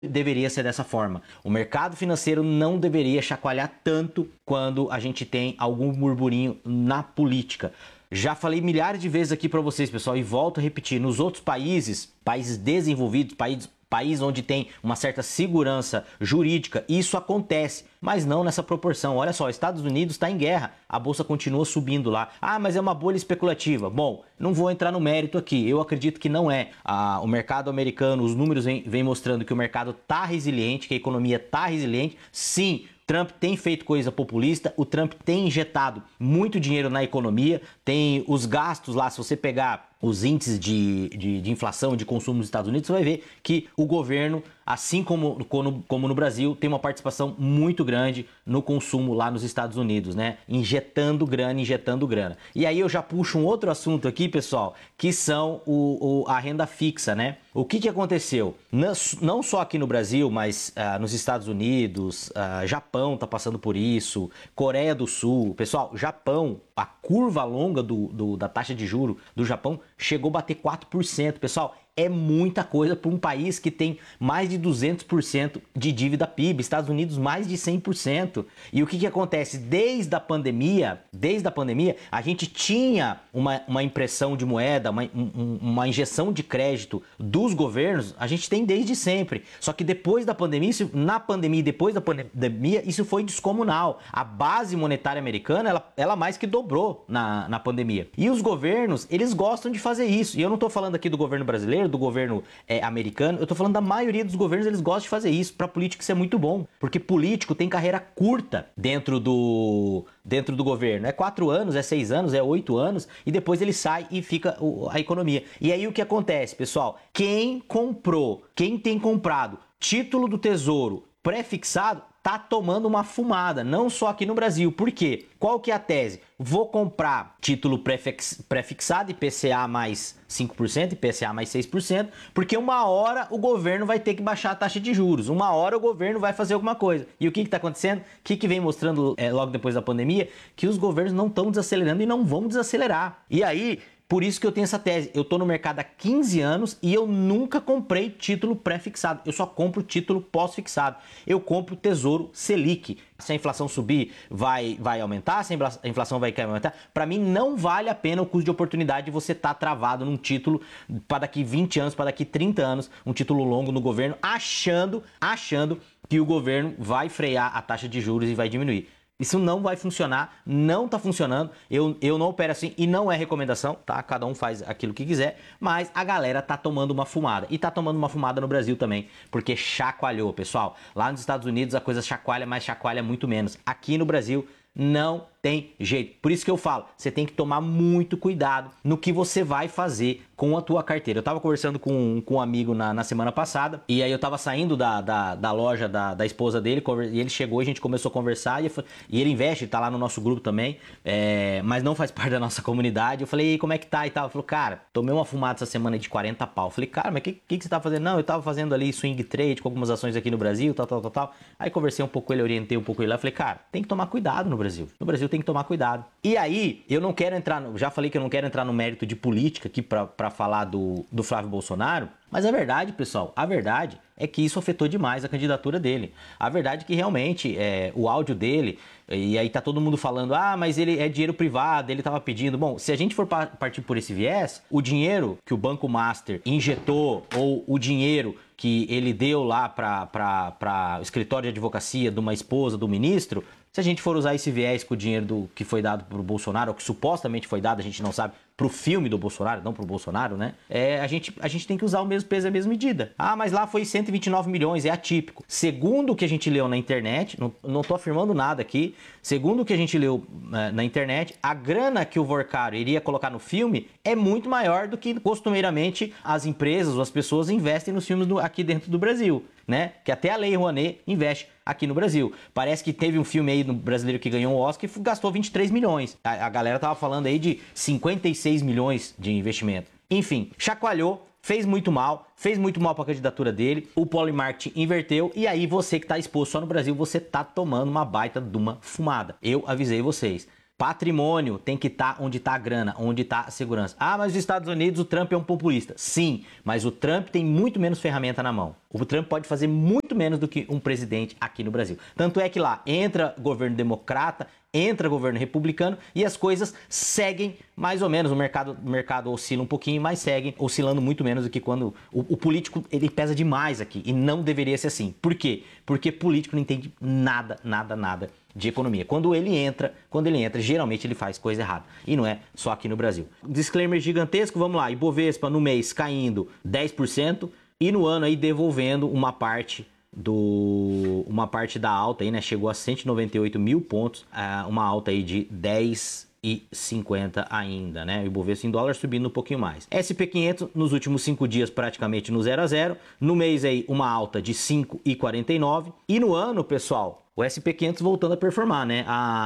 deveria ser dessa forma. O mercado financeiro não deveria chacoalhar tanto quando a gente tem algum burburinho na política. Já falei milhares de vezes aqui para vocês, pessoal, e volto a repetir, nos outros países, países desenvolvidos, país onde tem uma certa segurança jurídica, isso acontece, mas não nessa proporção. Olha só, Estados Unidos está em guerra, a bolsa continua subindo lá. Ah, mas é uma bolha especulativa. Bom, não vou entrar no mérito aqui, eu acredito que não é. O mercado americano, os números vêm mostrando que o mercado está resiliente, que a economia está resiliente. Sim, Trump tem feito coisa populista, o Trump tem injetado muito dinheiro na economia, tem os gastos lá, se você pegar os índices de inflação, de consumo nos Estados Unidos, você vai ver que o governo, assim como no Brasil, tem uma participação muito grande no consumo lá nos Estados Unidos, né? Injetando grana. E aí eu já puxo um outro assunto aqui, pessoal, que são a renda fixa, né? O que aconteceu? Não só aqui no Brasil, mas nos Estados Unidos, Japão tá passando por isso, Coreia do Sul. Pessoal, Japão, a curva longa da taxa de juro do Japão chegou a bater 4%. Pessoal, é muita coisa para um país que tem mais de 200% de dívida PIB, Estados Unidos mais de 100%. E o que acontece? Desde a pandemia, a gente tinha uma impressão de moeda, uma injeção de crédito dos governos, a gente tem desde sempre. Só que depois da pandemia, depois da pandemia, isso foi descomunal. A base monetária americana, ela mais que dobrou na pandemia. E os governos, eles gostam de fazer isso. E eu não estou falando aqui do governo brasileiro, do governo americano, eu tô falando da maioria dos governos, eles gostam de fazer isso. Para político isso é muito bom, porque político tem carreira curta dentro do governo. É 4 anos, é 6 anos, é 8 anos, e depois ele sai e fica a economia. E aí o que acontece, pessoal? Quem tem comprado título do Tesouro pré-fixado, tá tomando uma fumada, não só aqui no Brasil. Por quê? Qual que é a tese? Vou comprar título pré-fixado, IPCA mais 5%, IPCA mais 6%, porque uma hora o governo vai ter que baixar a taxa de juros, uma hora o governo vai fazer alguma coisa. E o que está acontecendo? O que vem mostrando logo depois da pandemia? Que os governos não estão desacelerando e não vão desacelerar. E aí, por isso que eu tenho essa tese. Eu tô no mercado há 15 anos e eu nunca comprei título pré-fixado. Eu só compro título pós-fixado. Eu compro Tesouro Selic. Se a inflação subir, vai aumentar. Se a inflação vai aumentar. Para mim, não vale a pena o custo de oportunidade de você estar travado num título para daqui 20 anos, para daqui 30 anos, um título longo no governo, achando que o governo vai frear a taxa de juros e vai diminuir. Isso não vai funcionar, não tá funcionando, eu não opero assim e não é recomendação, tá? Cada um faz aquilo que quiser, mas a galera tá tomando uma fumada. E tá tomando uma fumada no Brasil também, porque chacoalhou, pessoal. Lá nos Estados Unidos a coisa chacoalha, mas chacoalha muito menos. Aqui no Brasil não tem jeito. Por isso que eu falo, você tem que tomar muito cuidado no que você vai fazer com a tua carteira. Eu tava conversando com um amigo na semana passada, e aí eu tava saindo da loja da esposa dele, e ele chegou, a gente começou a conversar, e ele investe, tá lá no nosso grupo também, mas não faz parte da nossa comunidade. Eu falei, como é que tá e tal? Ele falou, cara, tomei uma fumada essa semana de 40 pau. Eu falei, cara, mas o que você tá fazendo? Não, eu tava fazendo ali swing trade com algumas ações aqui no Brasil, tal. Aí conversei um pouco com ele, orientei um pouco ele lá, falei, cara, tem que tomar cuidado no Brasil. No Brasil tem que tomar cuidado. E aí, eu não quero entrar, já falei que eu não quero entrar no mérito de política aqui pra falar do Flávio Bolsonaro, mas a verdade, pessoal, a verdade é que isso afetou demais a candidatura dele. A verdade é que realmente o áudio dele, e aí tá todo mundo falando, mas ele é dinheiro privado, ele tava pedindo. Bom, se a gente for partir por esse viés, o dinheiro que o Banco Master injetou, ou o dinheiro que ele deu lá para o escritório de advocacia de uma esposa do ministro, se a gente for usar esse viés com o dinheiro que foi dado pro Bolsonaro, ou que supostamente foi dado, a gente não sabe, pro filme do Bolsonaro, não pro Bolsonaro, né? A gente tem que usar o mesmo peso e a mesma medida. Mas lá foi 129 milhões, é atípico. Segundo o que a gente leu na internet, não tô afirmando nada aqui, segundo o que a gente leu na internet, a grana que o Vorcaro iria colocar no filme é muito maior do que costumeiramente as empresas ou as pessoas investem nos filmes aqui dentro do Brasil, né? Que até a Lei Rouanet investe aqui no Brasil. Parece que teve um filme aí no brasileiro que ganhou um Oscar e gastou 23 milhões. A galera tava falando aí de 56 milhões de investimento. Enfim, chacoalhou, fez muito mal para a candidatura dele, o Polymarket inverteu, e aí você que tá exposto só no Brasil, você tá tomando uma baita de uma fumada. Eu avisei vocês. Patrimônio tem que estar onde está a grana, onde está a segurança. Ah, mas nos Estados Unidos o Trump é um populista. Sim, mas o Trump tem muito menos ferramenta na mão. O Trump pode fazer muito menos do que um presidente aqui no Brasil. Tanto é que lá entra governo democrata, entra governo republicano e as coisas seguem mais ou menos. O mercado oscila um pouquinho, mas seguem oscilando muito menos do que quando o político ele pesa demais aqui e não deveria ser assim. Por quê? Porque político não entende nada de economia. Quando ele entra, geralmente ele faz coisa errada. E não é só aqui no Brasil. Disclaimer gigantesco, vamos lá. Ibovespa no mês caindo 10% e no ano aí devolvendo uma parte da alta aí, né? Chegou a 198 mil pontos, uma alta aí de 10,50 ainda, né? O Ibovespa em dólar subindo um pouquinho mais. SP500 nos últimos 5 dias praticamente no 0 a 0. No mês aí uma alta de 5,49. E no ano, pessoal, o SP500 voltando a performar, né?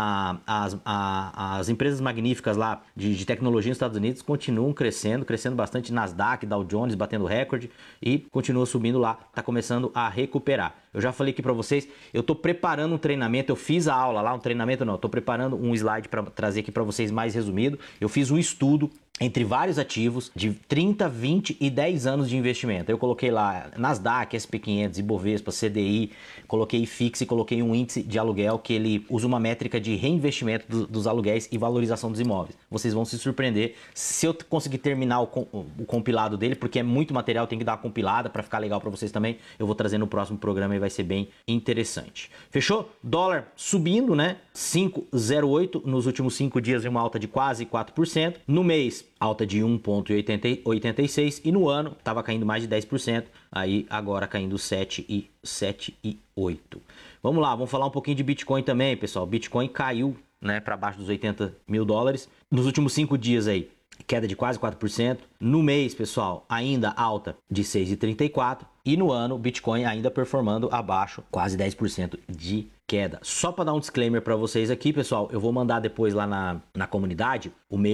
As empresas magníficas lá de tecnologia nos Estados Unidos continuam crescendo bastante. Nasdaq, Dow Jones batendo recorde e continua subindo lá, tá começando a recuperar. Eu já falei aqui para vocês, eu tô preparando um treinamento, eu fiz a aula lá, eu tô preparando um slide para trazer aqui para vocês mais resumido. Eu fiz um estudo entre vários ativos de 30, 20 e 10 anos de investimento. Eu coloquei lá Nasdaq, SP500, Ibovespa, CDI, coloquei IFIX e coloquei um índice de aluguel que ele usa uma métrica de reinvestimento dos aluguéis e valorização dos imóveis. Vocês vão se surpreender se eu conseguir terminar o compilado dele, porque é muito material, tem que dar uma compilada para ficar legal para vocês também. Eu vou trazer no próximo programa e vai ser bem interessante. Fechou? Dólar subindo, né? 5,08 nos últimos 5 dias, uma alta de quase 4%. No mês, alta de 1,86 e no ano estava caindo mais de 10%, aí agora caindo 7,8. Vamos lá, vamos falar um pouquinho de Bitcoin também, pessoal. Bitcoin caiu, né, para baixo dos 80 mil dólares nos últimos 5 dias aí. Queda de quase 4%. No mês, pessoal, ainda alta de 6,34%. E no ano, Bitcoin ainda performando abaixo, quase 10% de queda. Só para dar um disclaimer para vocês aqui, pessoal, eu vou mandar depois lá na comunidade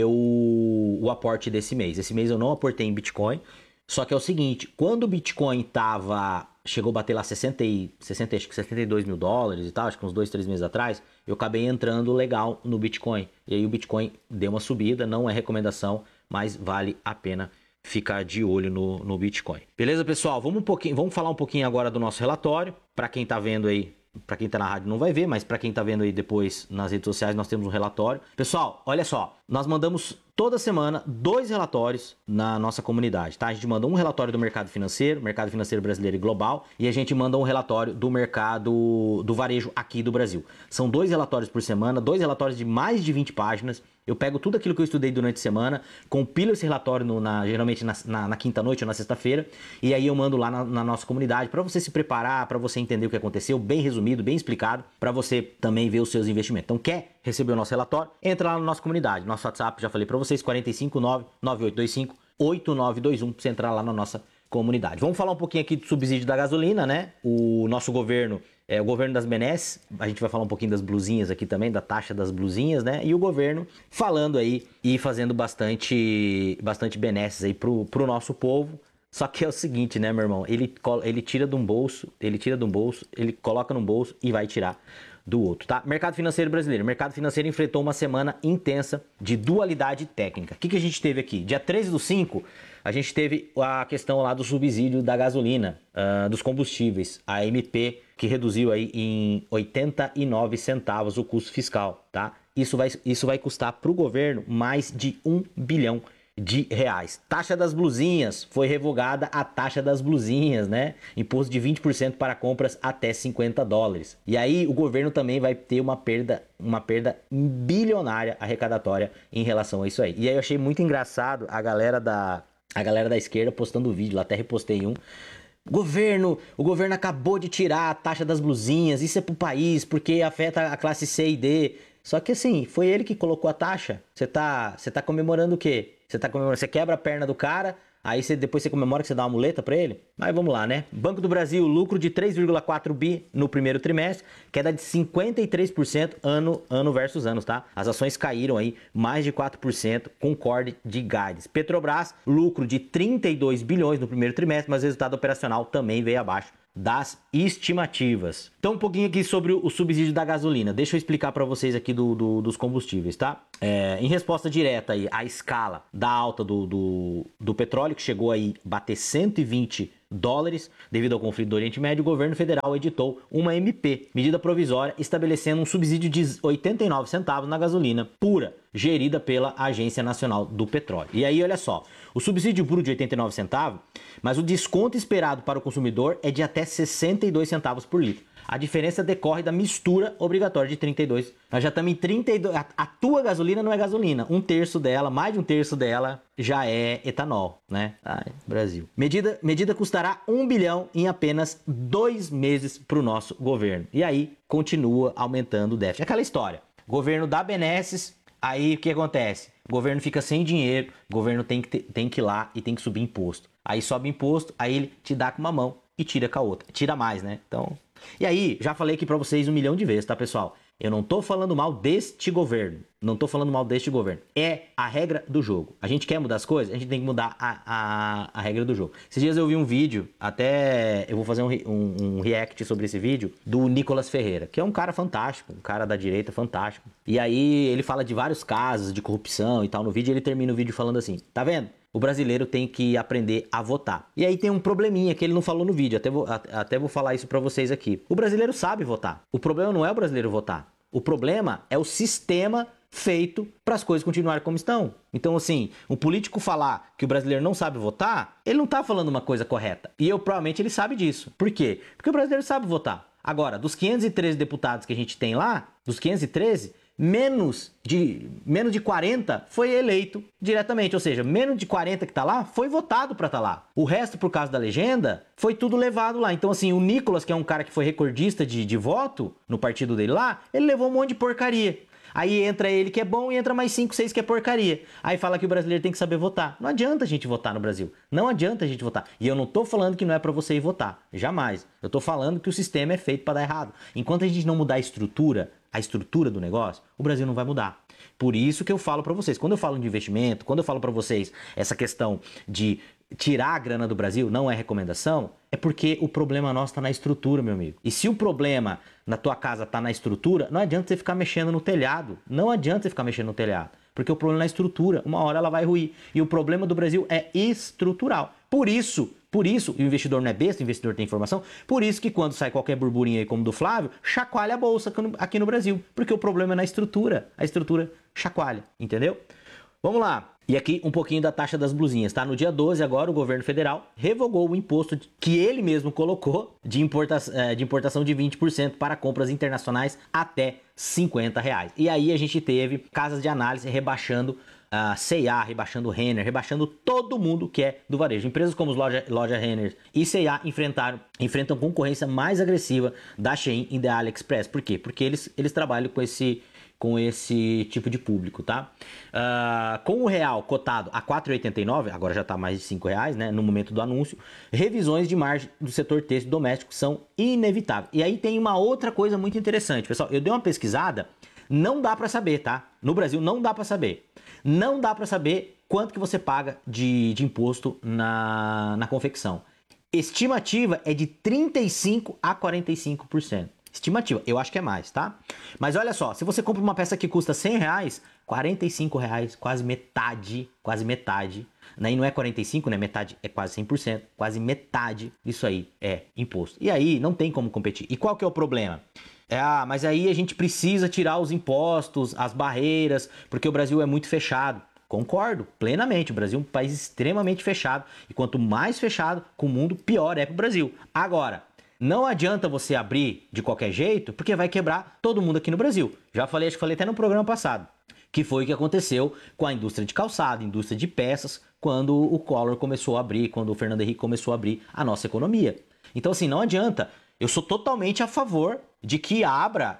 o aporte desse mês. Esse mês eu não aportei em Bitcoin, só que é o seguinte, quando o Bitcoin chegou a bater lá 62 mil dólares e tal, acho que uns 2, 3 meses atrás, eu acabei entrando legal no Bitcoin. E aí o Bitcoin deu uma subida, não é recomendação, mas vale a pena ficar de olho no Bitcoin. Beleza, pessoal? Vamos falar um pouquinho agora do nosso relatório. Para quem tá vendo aí, para quem tá na rádio não vai ver, mas para quem tá vendo aí depois nas redes sociais, nós temos um relatório. Pessoal, olha só, nós mandamos toda semana 2 relatórios na nossa comunidade, tá? A gente manda um relatório do mercado financeiro brasileiro e global, e a gente manda um relatório do mercado do varejo aqui do Brasil. São 2 relatórios por semana, 2 relatórios de mais de 20 páginas. Eu pego tudo aquilo que eu estudei durante a semana, compilo esse relatório geralmente na quinta-noite ou na sexta-feira, e aí eu mando lá na nossa comunidade para você se preparar, para você entender o que aconteceu, bem resumido, bem explicado, para você também ver os seus investimentos. Então, quer receber o nosso relatório? Entra lá na nossa comunidade. Nosso WhatsApp, já falei para vocês, 459-9825-8921, para você entrar lá na nossa comunidade. Vamos falar um pouquinho aqui do subsídio da gasolina, né? O nosso governo, o governo das benesses, a gente vai falar um pouquinho das blusinhas aqui também, da taxa das blusinhas, né? E o governo falando aí e fazendo bastante benesses aí pro nosso povo. Só que é o seguinte, né, meu irmão? Ele tira de um bolso, ele coloca num bolso e vai tirar do outro, tá? Mercado financeiro brasileiro. O mercado financeiro enfrentou uma semana intensa de dualidade técnica. O que a gente teve aqui? Dia 13/5, a gente teve a questão lá do subsídio da gasolina, dos combustíveis, a MP, que reduziu aí em 89 centavos o custo fiscal, tá? Isso vai custar para o governo mais de 1 bilhão de reais. Taxa das blusinhas, foi revogada a taxa das blusinhas, né? Imposto de 20% para compras até 50 dólares. E aí o governo também vai ter uma perda bilionária arrecadatória em relação a isso aí. E aí eu achei muito engraçado a galera da esquerda postando vídeo, lá até repostei um. O governo acabou de tirar a taxa das blusinhas, isso é pro país, porque afeta a classe C e D. Só que assim, foi ele que colocou a taxa. Você tá comemorando o quê? Você quebra a perna do cara, aí depois você comemora que você dá uma muleta pra ele? Mas vamos lá, né? Banco do Brasil, lucro de 3,4 bi no primeiro trimestre, queda de 53% ano versus ano, tá? As ações caíram aí mais de 4% com corte de guides. Petrobras, lucro de 32 bilhões no primeiro trimestre, mas o resultado operacional também veio abaixo das estimativas. Então, um pouquinho aqui sobre o subsídio da gasolina. Deixa eu explicar para vocês aqui dos combustíveis, tá? Em resposta direta aí à escala da alta do petróleo, que chegou aí a bater 120 dólares devido ao conflito do Oriente Médio, o governo federal editou uma MP, medida provisória, estabelecendo um subsídio de 89 centavos na gasolina pura, gerida pela Agência Nacional do Petróleo. E aí, olha só, o subsídio puro de 89 centavos, mas o desconto esperado para o consumidor é de até 62 centavos por litro. A diferença decorre da mistura obrigatória de 32. Nós já estamos em 32. A tua gasolina não é gasolina. Um terço dela, mais de um terço dela, já é etanol, né? Ai, Brasil. Medida custará 1 bilhão em apenas 2 meses para o nosso governo. E aí, continua aumentando o déficit. Aquela história. Governo dá benesses, aí o que acontece? O governo fica sem dinheiro, o governo tem que ir lá e tem que subir imposto. Aí sobe imposto, aí ele te dá com uma mão e tira com a outra. Tira mais, né? Então... E aí, já falei aqui pra vocês 1 milhão de vezes, tá, pessoal? Eu não tô falando mal deste governo. Não tô falando mal deste governo. É a regra do jogo. A gente quer mudar as coisas, a gente tem que mudar a regra do jogo. Esses dias eu vi um vídeo, até eu vou fazer um react sobre esse vídeo, do Nicolas Ferreira, que é um cara fantástico, um cara da direita fantástico. E aí ele fala de vários casos de corrupção e tal no vídeo, e ele termina o vídeo falando assim, tá vendo? O brasileiro tem que aprender a votar. E aí tem um probleminha que ele não falou no vídeo, até vou falar isso pra vocês aqui. O brasileiro sabe votar. O problema não é o brasileiro votar. O problema é o sistema feito para as coisas continuarem como estão. Então, assim, um político falar que o brasileiro não sabe votar, ele não tá falando uma coisa correta. E provavelmente ele sabe disso. Por quê? Porque o brasileiro sabe votar. Agora, dos 513 deputados que a gente tem lá, dos 513... menos de 40 foi eleito diretamente, ou seja, menos de 40 que tá lá foi votado para tá lá. O resto, por causa da legenda, foi tudo levado lá. Então, assim, o Nicolas, que é um cara que foi recordista de voto no partido dele lá, ele levou um monte de porcaria. Aí entra ele que é bom e entra mais 5, 6 que é porcaria. Aí fala que o brasileiro tem que saber votar. Não adianta a gente votar no Brasil. Não adianta a gente votar. E eu não tô falando que não é para você ir votar. Jamais. Eu tô falando que o sistema é feito para dar errado. Enquanto a gente não mudar a estrutura do negócio, o Brasil não vai mudar. Por isso que eu falo para vocês, quando eu falo de investimento, quando eu falo para vocês essa questão de tirar a grana do Brasil, não é recomendação, é porque o problema nosso está na estrutura, meu amigo. E se o problema na tua casa está na estrutura, não adianta você ficar mexendo no telhado. Não adianta você ficar mexendo no telhado. Porque o problema é na estrutura. Uma hora ela vai ruir. E o problema do Brasil é estrutural. Por isso, o investidor não é besta, o investidor tem informação. Por isso que quando sai qualquer burburinho aí como do Flávio, chacoalha a bolsa aqui no Brasil. Porque o problema é na estrutura. A estrutura chacoalha, entendeu? Vamos lá. E aqui um pouquinho da taxa das blusinhas, tá? No dia 12 agora o governo federal revogou o imposto que ele mesmo colocou de importação de 20% para compras internacionais até R$50. E aí a gente teve casas de análise rebaixando a C&A, rebaixando o Renner, rebaixando todo mundo que é do varejo. Empresas como loja Renner e C&A enfrentam concorrência mais agressiva da Shein e da AliExpress. Por quê? Porque eles trabalham com esse tipo de público, tá? Com o real cotado a 4,89, agora já está mais de R$5, né? No momento do anúncio, revisões de margem do setor têxtil doméstico são inevitáveis. E aí tem uma outra coisa muito interessante, pessoal. Eu dei uma pesquisada, não dá para saber, tá? No Brasil não dá para saber. Não dá para saber quanto que você paga de imposto na confecção. Estimativa é de 35% a 45%. Estimativa, eu acho que é mais, tá? Mas olha só, se você compra uma peça que custa R$100, R$45, quase metade, né? E não é 45, né? Metade é quase 100%, quase metade disso aí é imposto. E aí não tem como competir. E qual que é o problema? Mas aí a gente precisa tirar os impostos, as barreiras, porque o Brasil é muito fechado. Concordo plenamente, o Brasil é um país extremamente fechado. E quanto mais fechado com o mundo, pior é pro Brasil. Agora, não adianta você abrir de qualquer jeito, porque vai quebrar todo mundo aqui no Brasil. Já falei, acho que falei até no programa passado, que foi o que aconteceu com a indústria de calçado, indústria de peças, quando o Collor começou a abrir, quando o Fernando Henrique começou a abrir a nossa economia. Então, assim, não adianta. Eu sou totalmente a favor de que abra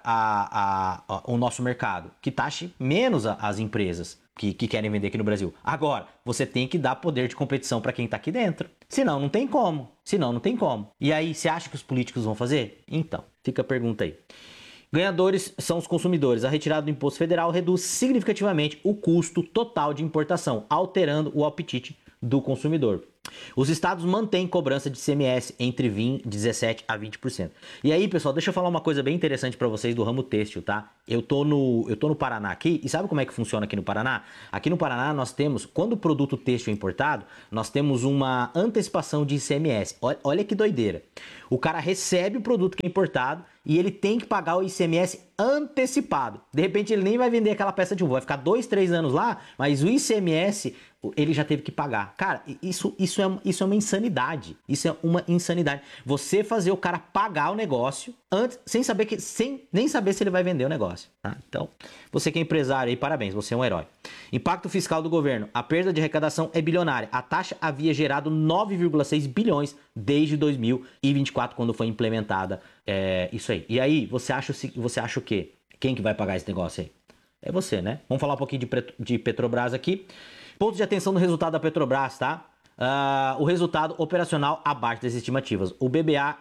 o nosso mercado, que taxe menos as empresas que querem vender aqui no Brasil. Agora, você tem que dar poder de competição para quem está aqui dentro. Senão, não tem como. E aí, você acha que os políticos vão fazer? Então, fica a pergunta aí. Ganhadores são os consumidores. A retirada do imposto federal reduz significativamente o custo total de importação, alterando o apetite do consumidor. Os estados mantêm cobrança de ICMS entre 17% a 20%. E aí, pessoal, deixa eu falar uma coisa bem interessante para vocês do ramo têxtil, tá? Eu tô no Paraná aqui, e sabe como é que funciona aqui no Paraná? Aqui no Paraná nós temos, quando o produto têxtil é importado, nós temos uma antecipação de ICMS. Olha que doideira. O cara recebe o produto que é importado e ele tem que pagar o ICMS antecipado. De repente ele nem vai vender aquela peça de roupa, vai ficar 2, 3 anos lá, mas o ICMS ele já teve que pagar. Cara, isso é uma insanidade. Isso é uma insanidade. Você fazer o cara pagar o negócio antes, sem nem saber se ele vai vender o negócio. Tá? Então, você que é empresário aí, parabéns, você é um herói. Impacto fiscal do governo. A perda de arrecadação é bilionária. A taxa havia gerado 9,6 bilhões desde 2024, quando foi implementada isso aí. E aí, você acha o quê? Quem que vai pagar esse negócio aí? É você, né? Vamos falar um pouquinho de Petrobras aqui. Ponto de atenção no resultado da Petrobras, tá? O resultado operacional abaixo das estimativas. O BBA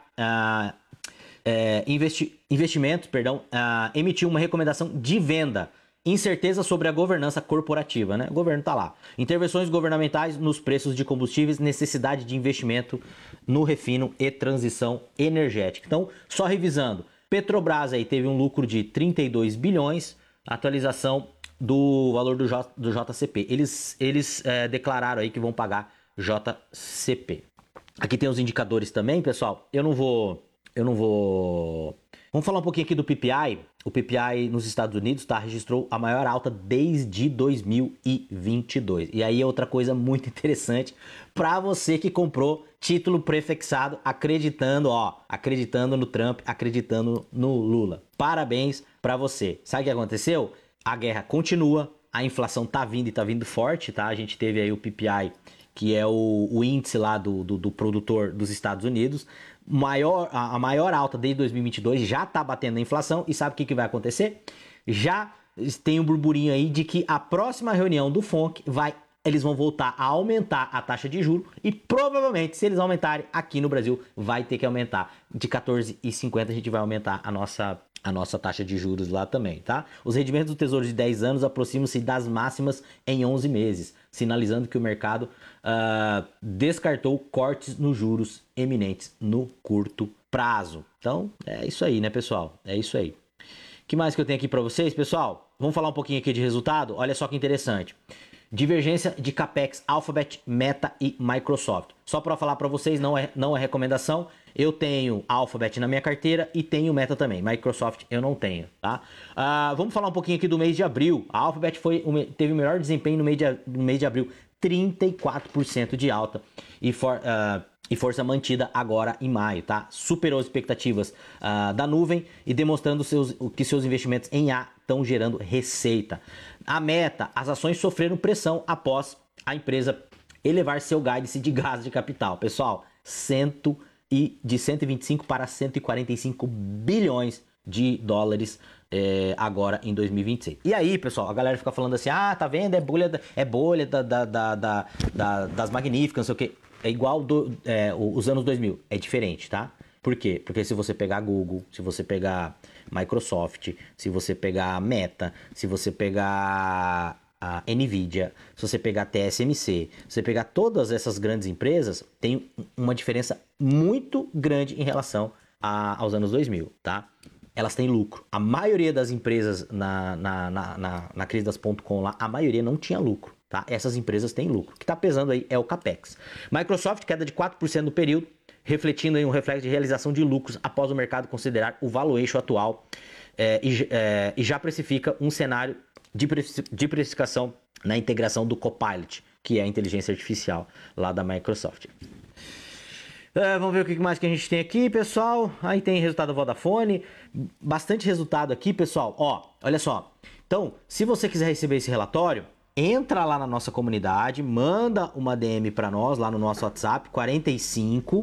Investimentos, emitiu uma recomendação de venda. Incerteza sobre a governança corporativa, né? O governo tá lá. Intervenções governamentais nos preços de combustíveis, necessidade de investimento no refino e transição energética. Então, só revisando, Petrobras aí teve um lucro de 32 bilhões, atualização do valor do JCP. Eles declararam aí que vão pagar JCP. Aqui tem os indicadores também, pessoal. Eu não vou... Vamos falar um pouquinho aqui do PPI. O PPI nos Estados Unidos registrou a maior alta desde 2022. E aí é outra coisa muito interessante para você que comprou título prefixado acreditando no Trump, acreditando no Lula. Parabéns para você. Sabe o que aconteceu? A guerra continua, a inflação tá vindo e tá vindo forte, tá? A gente teve aí o PPI, que é o índice lá do produtor dos Estados Unidos. A maior alta desde 2022 já está batendo a inflação. E sabe o que vai acontecer? Já tem um burburinho aí de que a próxima reunião do FONC eles vão voltar a aumentar a taxa de juros e provavelmente, se eles aumentarem aqui no Brasil, vai ter que aumentar. De 14,50 a gente vai aumentar a nossa taxa de juros lá também, tá? Os rendimentos do Tesouro de 10 anos aproximam-se das máximas em 11 meses, sinalizando que o mercado descartou cortes nos juros eminentes no curto prazo. Então, é isso aí, né, pessoal? É isso aí. O que mais que eu tenho aqui para vocês, pessoal? Vamos falar um pouquinho aqui de resultado? Olha só que interessante. Divergência de Capex, Alphabet, Meta e Microsoft. Só para falar para vocês, não é recomendação. Eu tenho Alphabet na minha carteira e tenho Meta também. Microsoft eu não tenho, tá? Vamos falar um pouquinho aqui do mês de abril. A Alphabet teve o melhor desempenho no mês de abril. 34% de alta e força mantida agora em maio, tá? Superou as expectativas da nuvem e demonstrando que seus investimentos em A estão gerando receita. A Meta, as ações sofreram pressão após a empresa elevar seu guidance de gasto de capital. Pessoal, de 125 para 145 bilhões de dólares agora em 2026. E aí, pessoal, a galera fica falando assim, tá vendo? É bolha das magníficas, não sei o quê. É igual os anos 2000, é diferente, tá? Por quê? Porque se você pegar Google, se você pegar Microsoft, se você pegar Meta, se você pegar a Nvidia, se você pegar TSMC, se você pegar todas essas grandes empresas, tem uma diferença muito grande em relação aos anos 2000, tá? Elas têm lucro. A maioria das empresas na crise das .com lá, a maioria não tinha lucro, tá? Essas empresas têm lucro. O que está pesando aí é o Capex. Microsoft, queda de 4% no período, refletindo em um reflexo de realização de lucros após o mercado considerar o valuation atual e já precifica um cenário de precificação na integração do Copilot, que é a inteligência artificial lá da Microsoft. Vamos ver o que mais que a gente tem aqui, pessoal. Aí tem resultado da Vodafone. Bastante resultado aqui, pessoal. Olha só. Então, se você quiser receber esse relatório, entra lá na nossa comunidade, manda uma DM para nós lá no nosso WhatsApp, 45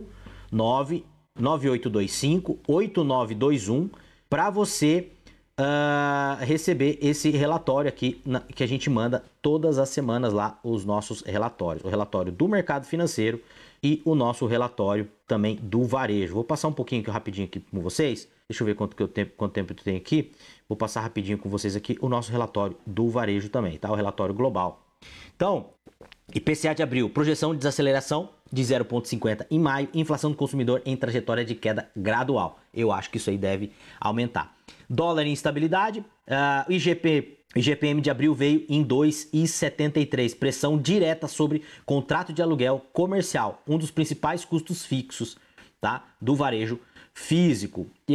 9825 8921, para você receber esse relatório aqui que a gente manda todas as semanas lá, os nossos relatórios. O relatório do mercado financeiro e o nosso relatório também do varejo. Vou passar um pouquinho aqui, rapidinho aqui com vocês. Deixa eu ver quanto tempo eu tenho aqui. Vou passar rapidinho com vocês aqui o nosso relatório do varejo também, tá? O relatório global. Então, IPCA de abril, projeção de desaceleração de 0,50 em maio, inflação do consumidor em trajetória de queda gradual. Eu acho que isso aí deve aumentar. Dólar em instabilidade, IGPM de abril veio em 2,73, pressão direta sobre contrato de aluguel comercial, um dos principais custos fixos, tá, do varejo físico.